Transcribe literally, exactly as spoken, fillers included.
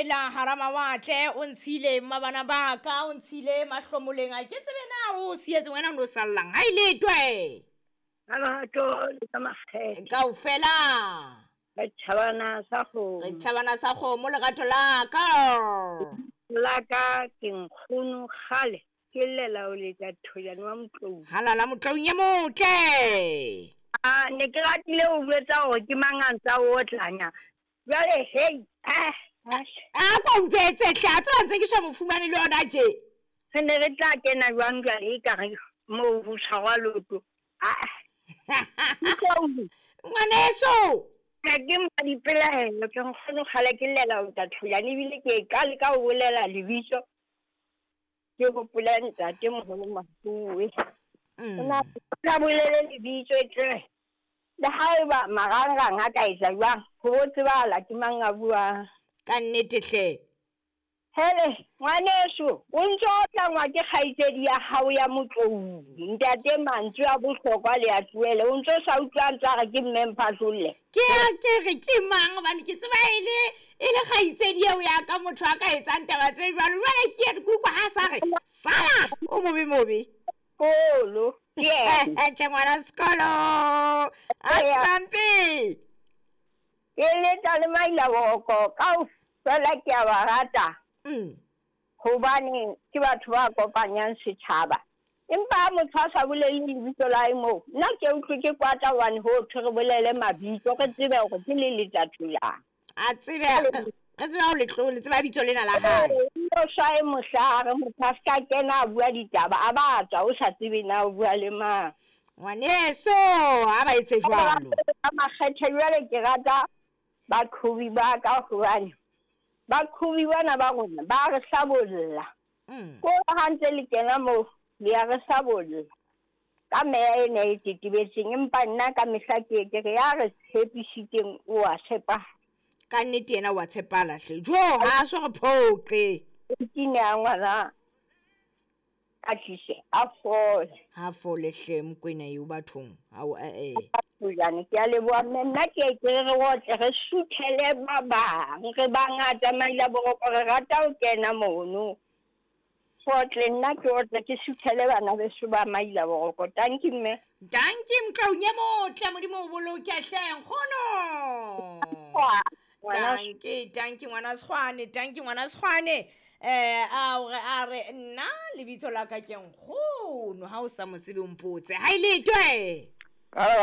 ela hara mawatle o ntshile mabana ba ka o ntshile mahlomoleng a ke tsebe na o sietse wena no sallang ha ile twe Amato le ka makgethe kaofela re thabana sa go re thabana sa kgomo legato la ka la ka ke nkgono gale ke lela o le tsa thoyane wa motlou halala motlou ye motle a ne ke ratile o botsa gore ke mangantsa o tlanya jale hey ah a kwa mpetse tla tsa ntse ke sha mofumane le yona je re ne re tla kena jwang jale e ka re mo go tshwarwa loto ah ngwaneso ga ke mma dipelaelo ke nkgono gale ke lela o tsa thoyane ebile ke ka le ka o bolela lebitso ke gopola ntate mogolo Masuwe nna ka bolele lebitso e tle le haeba marangrang a ka etsa jwang go tsebala ke mang a buang ka nnete hle hele ngwaneso o ntse o tlangwa ke kgaitsedi ya hao ya motlou ntate mantswe a bohlokwa le a tuele o ntse sa utlwang tsa re ke mmemphatlolle ke a ke re ke mang bane ke tseba ile ile kgaitsedi eo ya ka motho a ka etsang taba tse jwalo jwale ke ya dikuku ha sa re sala o mobe mobe kolo yeah ngwana skolo asampi ele tale maila boko ka o fela ke a ba rata mm hobane ke batho ba kopanyang setšhaba empa motho a sa bolele lebitso la e mo nna ke utlwe ke kwata one ho thwe re bolele mabitso re tsebe gore ke le letatulang a tsebe re tsebe o le tlo le tseba bitso lena la hae o sa e mohlare motho a ska kena a bua ditaba a batsa o sa tsebe na o bua le mang ngwaneso ha ba etse jwalo a makgethe jwale ke rata baqhubi ba ka hobane baqhubi bana ba rona ba re hlabolla ko ha ntse le kena mo le ya re hlabolla ka meya e ne e titibetseng empa nna ka mehla ke ke re ya re tshepisitseng o a tshepa ka nnete yena wa tshepala hle jo ha so re phoqe ke ne a ngwana a tlise a fole ha fole hle mkwena eo bathong ha o eh jane ke a leboa nna ke ke re wotle re suthele ba bang re bangata maila boroko re rata o kena mono fotle nna ke wotle ke suthele bana beso ba maila boroko tanki mme tanki mtlou nye motle modimo o boloke hle nkgono tanki tanki ngwana sgwane tanki ngwana sgwane eh a re a re nna lebitso la ka ke nkgono ha o sa mo sebe mpotse ha ile twe